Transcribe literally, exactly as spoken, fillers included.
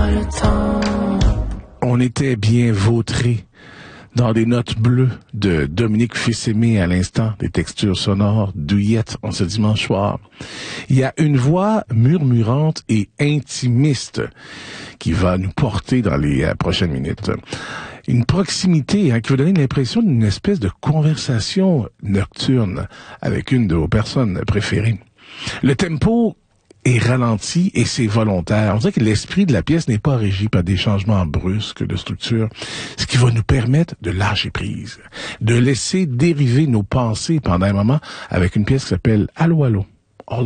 pas le temps. On était bien vautrés dans des notes bleues de Dominique Fils-Aimé à l'instant, des textures sonores douillettes en ce dimanche soir. Il y a une voix murmurante et intimiste qui va nous porter dans les euh, prochaines minutes. Une proximité hein, qui va donner l'impression d'une espèce de conversation nocturne avec une de vos personnes préférées. Le tempo est ralenti et c'est volontaire. On dirait que l'esprit de la pièce n'est pas régi par des changements brusques de structure, ce qui va nous permettre de lâcher prise, de laisser dériver nos pensées pendant un moment avec une pièce qui s'appelle Allô, allô.